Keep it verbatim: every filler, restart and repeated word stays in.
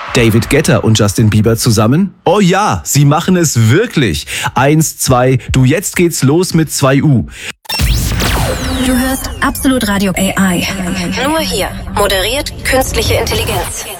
David Guetta und Justin Bieber zusammen? Oh ja, sie machen es wirklich. Eins, zwei, du, jetzt geht's los mit zwei U. Du hörst Absolut Radio A I. Nur hier. Moderiert künstliche Intelligenz.